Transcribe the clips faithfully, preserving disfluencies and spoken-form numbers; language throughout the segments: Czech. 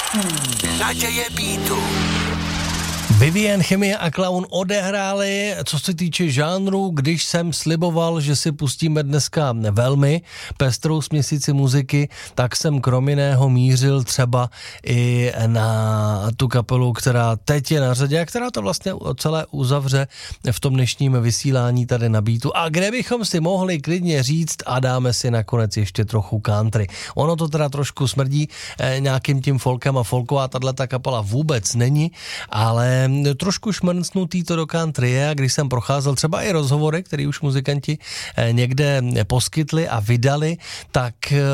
Naděje beatu. Vivian, Chemie a Clown odehráli, co se týče žánru, když jsem sliboval, že si pustíme dneska velmi pestrou směsici muziky, tak jsem krom jiného mířil třeba i na tu kapelu, která teď je na řadě a která to vlastně celé uzavře v tom dnešním vysílání tady na Beatu. A kde bychom si mohli klidně říct a dáme si nakonec ještě trochu country. Ono to teda trošku smrdí eh, nějakým tím folkem a folková tato kapela vůbec není, ale trošku šmrncnutý to do country je, a když jsem procházel třeba i rozhovory, které už muzikanti někde poskytli a vydali, tak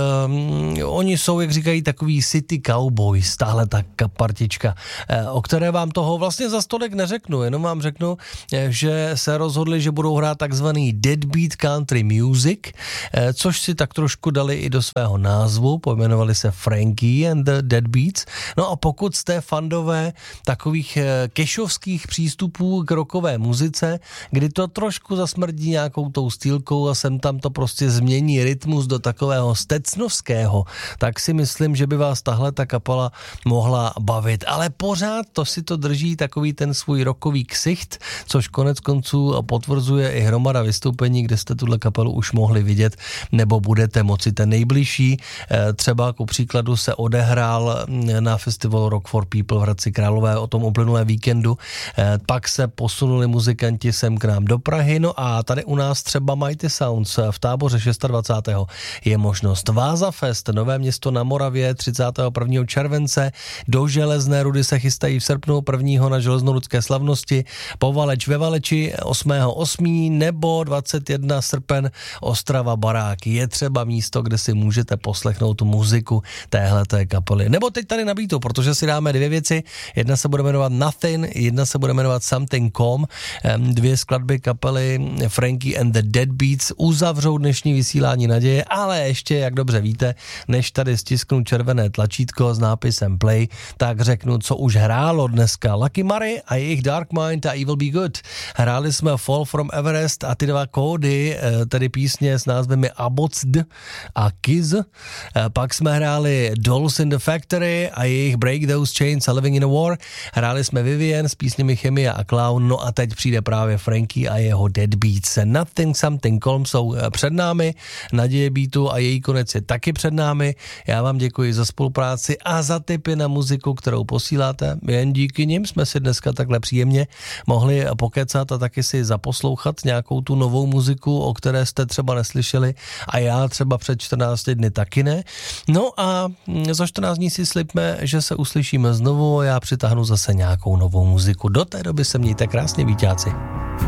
um, oni jsou, jak říkají, takový city cowboys, tahle ta partička, o které vám toho vlastně za stolek neřeknu, jenom vám řeknu, že se rozhodli, že budou hrát takzvaný deadbeat country music, což si tak trošku dali i do svého názvu, pojmenovali se Frankie and the Deadbeats. No a pokud jste fandové takových kešovských přístupů k rockové muzice, kdy to trošku zasmrdí nějakou tou stýlkou a sem tam to prostě změní rytmus do takového stecnovského, tak si myslím, že by vás tahle ta kapela mohla bavit. Ale pořád to si to drží takový ten svůj rockový ksicht, což konec konců potvrzuje i hromada vystoupení, kde jste tuhle kapelu už mohli vidět, nebo budete moci. Ten nejbližší třeba ku příkladu se odehrál na festivalu Rock for People v Hradci Králové o tom uplynulé víkendu. Pak se posunuli muzikanti sem k nám do Prahy, no a tady u nás třeba Mighty Sounds v Táboře dvacátého šestého je možnost. Váza Fest, Nové Město na Moravě třicátého prvního července, do Železné Rudy se chystají v srpnu prvního na železnorudské slavnosti, Povaleč ve Valeči osmého osmého nebo dvacátého prvního srpen Ostrava Barák. Je třeba místo, kde si můžete poslechnout muziku téhleté kapely. Nebo teď tady na Beatu, protože si dáme dvě věci. Jedna se bude jmenovat Nothing, jedna se bude jmenovat Something Calm. Dvě skladby kapely Frankie and the Deadbeats uzavřou dnešní vysílání Naděje, ale ještě, jak dobře víte, než tady stisknu červené tlačítko s nápisem Play, tak řeknu, co už hrálo dneska. Lucky Murray a jejich Dark Mind a Evil Be Good. Hráli jsme Fall from Everest a ty dva kódy, tedy písně s názvemi Abocd a Kiss. Pak jsme hráli Dolls in the Factory a jejich Break Those Chains a Living in a War. Hráli jsme Vivian s písněmi Chemie a Clown, no a teď přijde právě Frankie a jeho Deadbeats. Nothing Something Calm jsou před námi, Naděje Beatu a její konec je taky před námi. Já vám děkuji za spolupráci a za tipy na muziku, kterou posíláte. Jen díky nim jsme si dneska takhle příjemně mohli pokecat a taky si zaposlouchat nějakou tu novou muziku, o které jste třeba neslyšeli a já třeba před čtrnácti dny taky ne. No a za čtrnáct dní si slibme, že se uslyšíme znovu a já přitáhnu zase nějakou novou muziku. Do té doby se mějte krásně, víťáci.